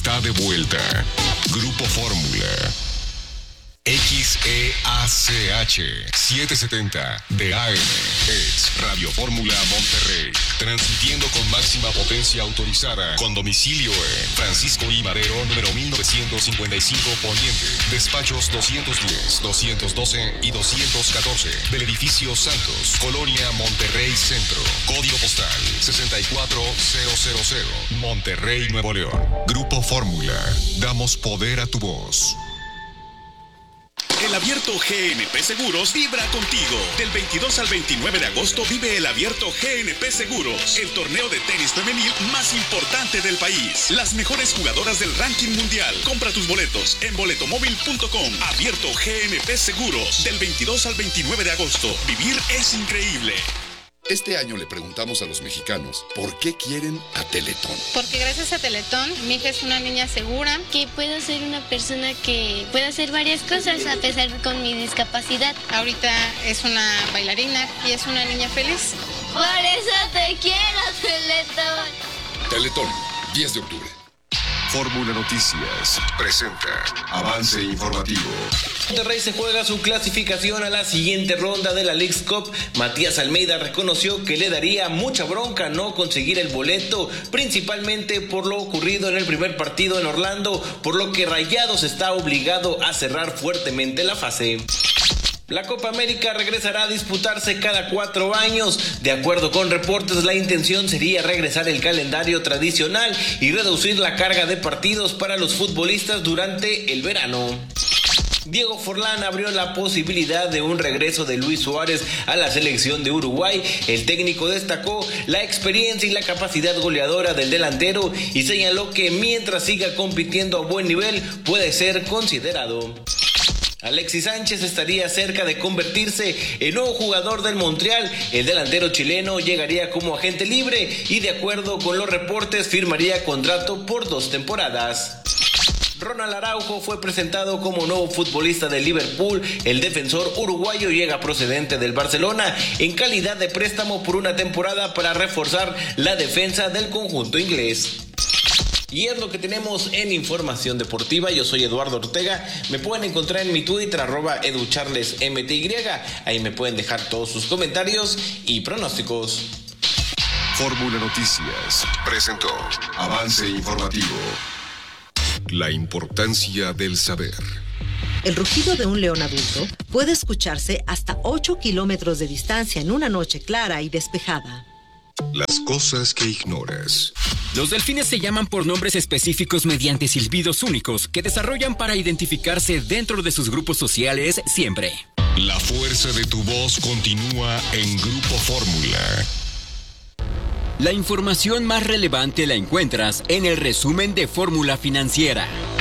está de vuelta. Grupo Fórmula. XEACH 770 de AM es Radio Fórmula Monterrey, transmitiendo con máxima potencia autorizada, con domicilio en Francisco I. Madero, número 1955 Poniente, despachos 210, 212 y 214 del edificio Santos, Colonia Monterrey Centro, código postal 64000, Monterrey, Nuevo León. Grupo Fórmula, damos poder a tu voz. El Abierto GNP Seguros vibra contigo. Del 22 al 29 de agosto vive el Abierto GNP Seguros, el torneo de tenis femenil más importante del país. Las mejores jugadoras del ranking mundial. Compra tus boletos en boletomóvil.com. Abierto GNP Seguros, del 22 al 29 de agosto. Vivir es increíble. Este año le preguntamos a los mexicanos por qué quieren a Teletón. Porque gracias a Teletón, mi hija es una niña segura. Que puedo ser una persona que puede hacer varias cosas a pesar con mi discapacidad. Ahorita es una bailarina y es una niña feliz. Por eso te quiero, Teletón. Teletón, 10 de octubre. Fórmula Noticias presenta avance informativo. Monterrey se juega su clasificación a la siguiente ronda de la Leagues Cup. Matías Almeida reconoció que le daría mucha bronca no conseguir el boleto, principalmente por lo ocurrido en el primer partido en Orlando, por lo que Rayados está obligado a cerrar fuertemente la fase. La Copa América regresará a disputarse cada 4 años. De acuerdo con reportes, la intención sería regresar el calendario tradicional y reducir la carga de partidos para los futbolistas durante el verano. Diego Forlán abrió la posibilidad de un regreso de Luis Suárez a la selección de Uruguay. El técnico destacó la experiencia y la capacidad goleadora del delantero y señaló que mientras siga compitiendo a buen nivel puede ser considerado. Alexis Sánchez estaría cerca de convertirse en nuevo jugador del Montreal. El delantero chileno llegaría como agente libre y, de acuerdo con los reportes, firmaría contrato por 2 temporadas. Ronald Araujo fue presentado como nuevo futbolista de Liverpool. El defensor uruguayo llega procedente del Barcelona en calidad de préstamo por una temporada para reforzar la defensa del conjunto inglés. Y es lo que tenemos en información deportiva. Yo soy Eduardo Ortega. Me pueden encontrar en mi Twitter, @educharlesmty. Ahí me pueden dejar todos sus comentarios y pronósticos. Fórmula Noticias presentó avance informativo. La importancia del saber. El rugido de un león adulto puede escucharse hasta 8 kilómetros de distancia en una noche clara y despejada. Las cosas que ignoras. Los delfines se llaman por nombres específicos mediante silbidos únicos que desarrollan para identificarse dentro de sus grupos sociales siempre. La fuerza de tu voz continúa en Grupo Fórmula. La información más relevante la encuentras en el resumen de Fórmula Financiera.